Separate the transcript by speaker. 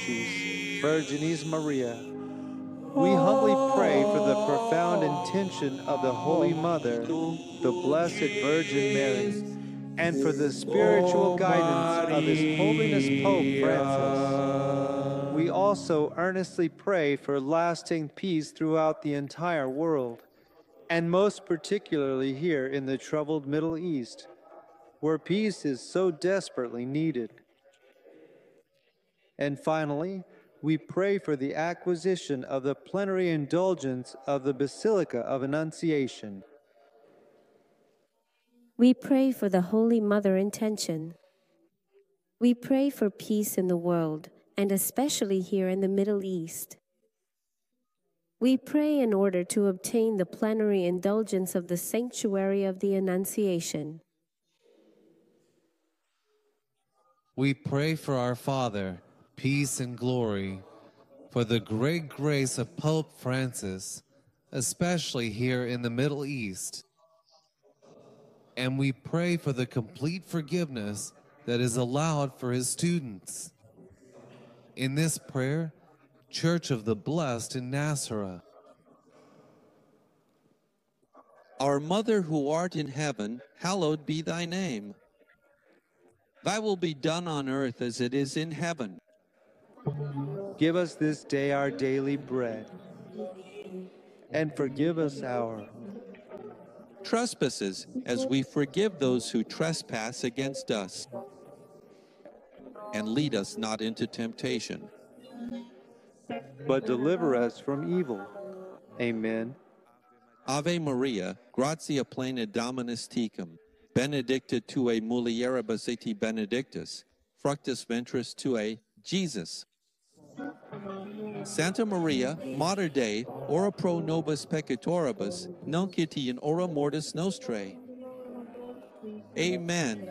Speaker 1: Virtues, Virginis Maria. We humbly pray for the profound intention of the Holy Mother, the Blessed Virgin Mary, and for the spiritual guidance of His Holiness Pope Francis. We also earnestly pray for lasting peace throughout the entire world, and most particularly here in the troubled Middle East, where peace is so desperately needed. And finally, we pray for the acquisition of the plenary indulgence of the Basilica of Annunciation.
Speaker 2: We pray for the Holy Mother intention. We pray for peace in the world, and especially here in the Middle East. We pray in order to obtain the plenary indulgence of the Sanctuary of the Annunciation.
Speaker 3: We pray for our Father, peace and glory, for the great grace of Pope Francis, especially here in the Middle East. And we pray for the complete forgiveness that is allowed for his students. In this prayer, Church of the Blessed in Nazareth.
Speaker 4: Our Mother who art in heaven, hallowed be thy name. Thy will be done on earth as it is in heaven.
Speaker 1: Give us this day our daily bread, and forgive us our
Speaker 4: trespasses as we forgive those who trespass against us. And lead us not into temptation,
Speaker 1: but deliver us from evil. Amen.
Speaker 4: Ave Maria, gratia plena Dominus tecum, benedicta tue mulieribus et benedictus, fructus ventris tue, Jesus. Santa Maria, Mater Dei, ora pro nobis peccatoribus, nunc et in hora mortis nostrae. Amen.